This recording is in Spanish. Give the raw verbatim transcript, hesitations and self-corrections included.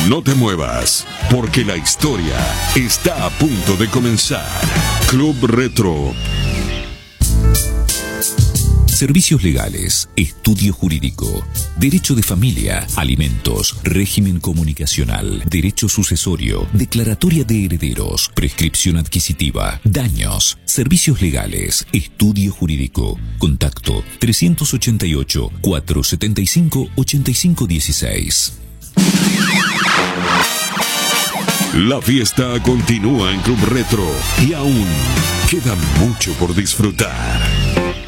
No te muevas, porque la historia está a punto de comenzar. Club Retro. Servicios legales, estudio jurídico, derecho de familia, alimentos, régimen comunicacional, derecho sucesorio, declaratoria de herederos, prescripción adquisitiva, daños, servicios legales, estudio jurídico. Contacto trescientos ochenta y ocho, cuatrocientos setenta y cinco, ochenta y cinco dieciséis. La fiesta continúa en Club Retro y aún queda mucho por disfrutar.